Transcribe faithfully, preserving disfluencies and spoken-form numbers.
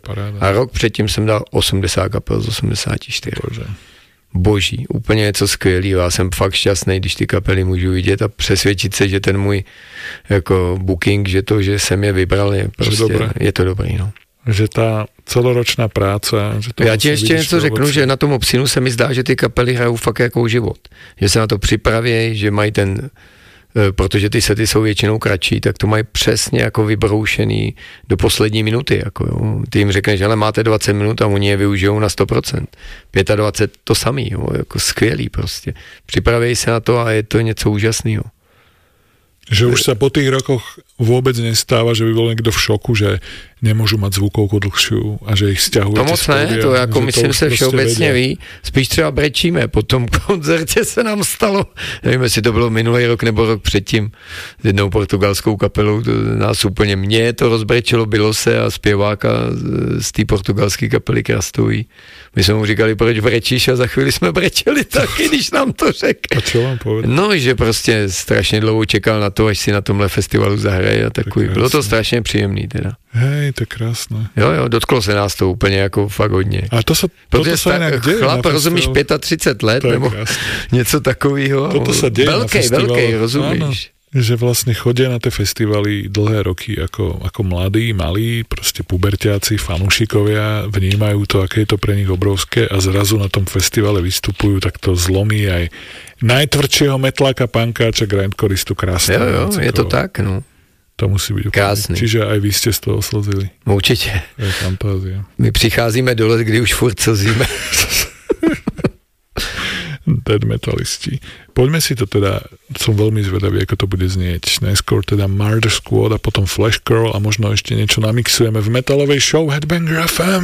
paráda. A rok předtím jsem dal osmdesát kapel z osmdesát čtyři. Bože. Boží, úplně něco skvělého. Já jsem fakt šťastný, když ty kapely můžu vidět a přesvědčit se, že ten můj jako booking, že to, že jsem je vybral, je prostě, je to dobrý, no. Že tá celoročná práca... Že to Já ti ještě něco řeknu, ovoce. že na tom Obscenu se mi zdá, že ty kapely hrajou fakt jako život. Že se na to připravějí, že mají ten, protože ty sety jsou většinou kratší, tak to mají přesně jako vybroušený do poslední minuty. Jako jo. Ty jim řekneš, ale máte dvacet minut a oni je využijou na sto procent. dvacet pět to samý, jo, jako skvělý prostě. Připravějí se na to a je to něco úžasného. Že už sa po tých rokoch vôbec nestáva, že by bol niekto v šoku, že nemôžu mať zvukovku dlhšiu a že ich sťahujete. To moc ne, to jako myslím se všeobecně ví. Spíš třeba brečíme. Po tom koncertě se nám stalo, nevím, jestli to bylo minulý rok nebo rok předtím, s jednou portugalskou kapelou, to nás úplně, mě to rozbrečelo, bylo se a zpěváka z té portugalské kapely Krastový. My jsme mu říkali, proč brečíš a za chvíli jsme brečeli taky, když nám to řekl. A čo vám povedal? No, že prostě strašně dlouho čekal na to, až si na tomhle festivalu zahraje a takový. Bylo to strašně příjemný teda. Hej, to je krásné. Jo, jo, dotklo se nás to úplně jako fakt hodně. A to se, toto sa inak deje chlap, rozumíš, třicet pět let, nebo krásné. Něco takového. Toto sa deje veľkej, na festivalu. Veľkej, rozumíš. Áno, že vlastne chodia na tie festivaly dlhé roky ako, ako mladí, malí, proste puberťáci, fanúšikovia, vnímajú to, aké je to pre nich obrovské a zrazu na tom festivale vystupujú, tak to zlomí aj najtvrdšieho metláka, pankáča, grindkoristu, krásne. Jo, jo, je to tak, no. To musí byť krásný. Čiže aj vy ste z toho slzili. Určite. To je fantázia. My přicházíme dole, kdy už furt slzíme. Dead metalisti. Poďme si to teda, som veľmi zvedavý, ako to bude znieť. Najskôr teda Murder Squad a potom Flash Girl a možno ešte niečo namixujeme v metalovej show Headbanger ef em.